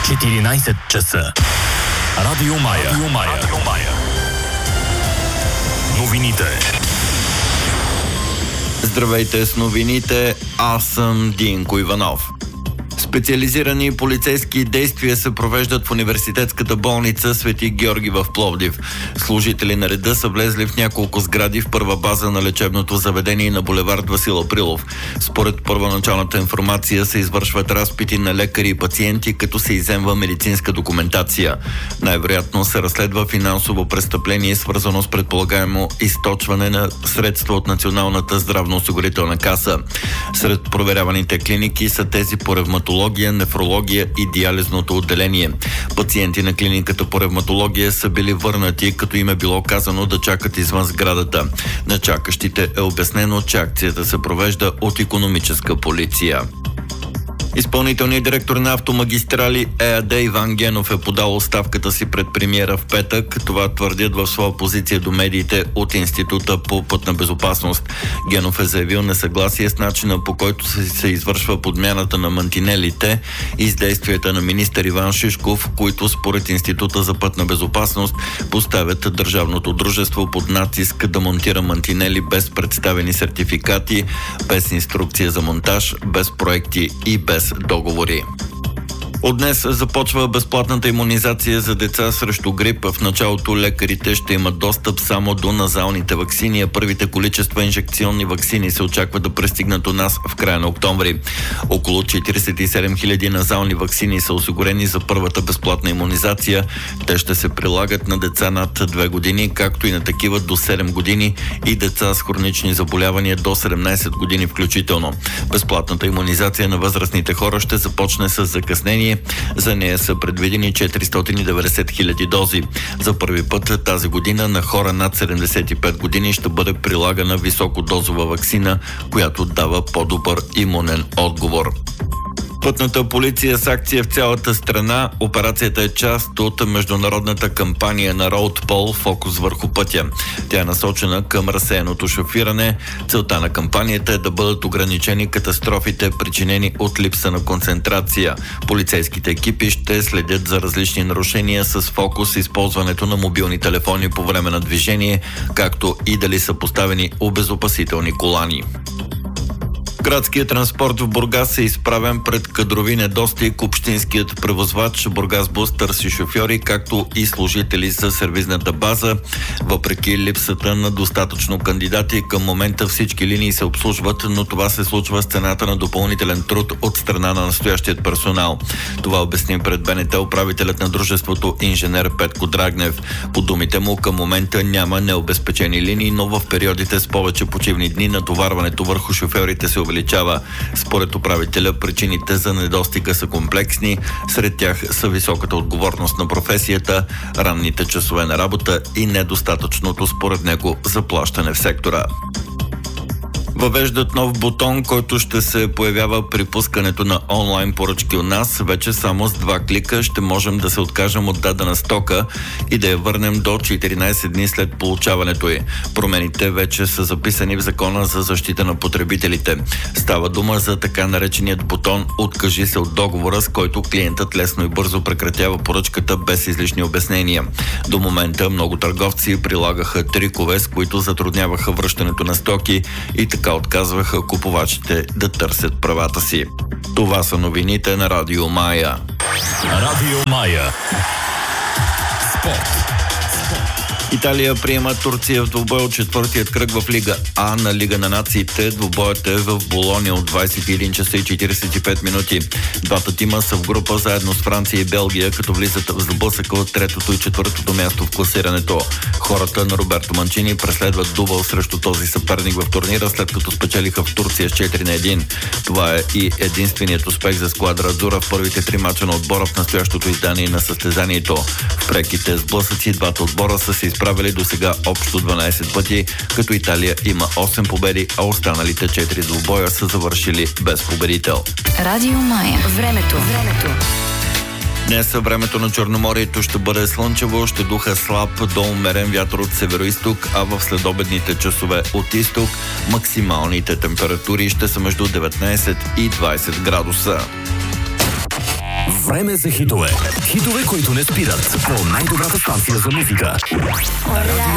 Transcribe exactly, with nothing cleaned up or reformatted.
четиринайсет часа. Радио Мая. Радио Мая. Радио Мая. Новините. Здравейте с новините, аз съм Динко Иванов. Специализирани полицейски действия се провеждат в университетската болница Свети Георги в Пловдив. Служители на реда са влезли в няколко сгради в първа база на лечебното заведение на булевард Васил Априлов. Според първоначалната информация се извършват разпити на лекари и пациенти, като се изземва медицинска документация. Най-вероятно се разследва финансово престъпление, свързано с предполагаемо източване на средства от Националната здравноосигурителна каса. Сред проверяваните клиники са тези по ревматология, нефрология и диализното отделение. Пациенти на клиниката по ревматология са били върнати, като им е било казано да чакат извън сградата. На чакащите е обяснено, че акцията се провежда от икономическа полиция. Изпълнителният директор на Автомагистрали ЕАД Иван Генов е подал оставката си пред премиера в петък. Това твърдят в своя позиция до медиите от Института по пътна безопасност. Генов е заявил несъгласие с начина, по който се извършва подмяната на мантинелите и с действията на министър Иван Шишков, които според Института за пътна безопасност поставят държавното дружество под натиск да монтира мантинели без представени сертификати, без инструкция за монтаж, без проекти и без договори. От днес започва безплатната имунизация за деца срещу грип. В началото лекарите ще имат достъп само до назалните ваксини, а първите количества инжекционни ваксини се очаква да пристигнат у нас в края на октомври. Около четирийсет и седем хиляди назални ваксини са осигурени за първата безплатна имунизация. Те ще се прилагат на деца над две години, както и на такива до седем години и деца с хронични заболявания до седемнайсет години включително. Безплатната имунизация на възрастните хора ще започне с закъснение. За нея са предвидени четиристотин и деветдесет хиляди дози. За първи път тази година на хора над седемдесет и пет години ще бъде прилагана високодозова ваксина, която дава по-добър имунен отговор. Пътната полиция с акция в цялата страна. Операцията е част от международната кампания на RoadPol «Фокус върху пътя». Тя е насочена към разсеяното шофиране. Целта на кампанията е да бъдат ограничени катастрофите, причинени от липса на концентрация. Полицейските екипи ще следят за различни нарушения с фокус използването на мобилни телефони по време на движение, както и дали са поставени обезопасителни колани. Градският транспорт в Бургас е изправен пред кадрови недостиг. Общинският превозвач Бургасбус търси шофьори, както и служители за сервизната база. Въпреки липсата на достатъчно кандидати, към момента всички линии се обслужват, но това се случва с цената на допълнителен труд от страна на настоящият персонал. Това обясни пред БНТ управителят на дружеството инженер Петко Драгнев. По думите му, към момента няма необезпечени линии, но в периодите с повече почивни дни натоварването върху шофьорите се увеличава. Според управителя, причините за недостига са комплексни. Сред тях са високата отговорност на професията, ранните часове на работа и недостатъчното според него заплащане в сектора. Въвеждат нов бутон, който ще се появява при пускането на онлайн поръчки у нас. Вече само с два клика ще можем да се откажем от дадена стока и да я върнем до четиринайсет дни след получаването й. Промените вече са записани в Закона за защита на потребителите. Става дума за така нареченият бутон «Откажи се от договора», с който клиентът лесно и бързо прекратява поръчката без излишни обяснения. До момента много търговци прилагаха трикове, с които затрудняваха връщането на стоки и така отказваха купувачите да търсят правата си. Това са новините на Радио Мая. Радио Мая. Спорт. Италия приема Турция в двубой от четвъртият кръг в Лига А на Лига на нациите. Двубоят е в Болония от двайсет и един часа и четирийсет и пет минути. Двата тима са в група заедно с Франция и Белгия, като влизат в сблъсъка от третото и четвъртото място в класирането. Хората на Роберто Манчини преследват дубъл срещу този съперник в турнира, след като спечелиха в Турция с четири на едно. Това е и единственият успех за сквадра Азура в първите три мача на отбора в настоящото издание на състезанието. В преките сблъсъци двата отбора са се изправили до сега общо дванайсет пъти, като Италия има осем победи, а останалите четири двубоя са завършили без победител. Радио Мая. Времето. Времето. Днес времето на Черноморието ще бъде слънчево, ще духа слаб до умерен вятър от североизток, а в следобедните часове от изток максималните температури ще са между деветнайсет и двайсет градуса. Време за хитове. Хитове, които не спират. По най-добрата станция за музика. Радио